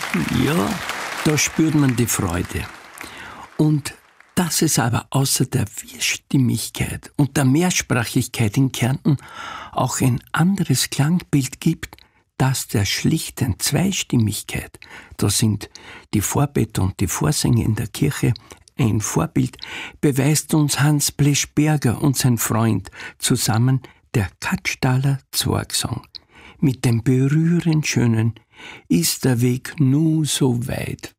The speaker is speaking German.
Ja, da spürt man die Freude. Und dass es aber außer der Vierstimmigkeit und der Mehrsprachigkeit in Kärnten auch ein anderes Klangbild gibt, das der schlichten Zweistimmigkeit. Da sind die Vorbeter und die Vorsänger in der Kirche ein Vorbild, beweist uns Hans Pleschberger und sein Freund zusammen der Katschtaler Zwergsang. Mit dem berührend schönen Ist der Weg nu so weit.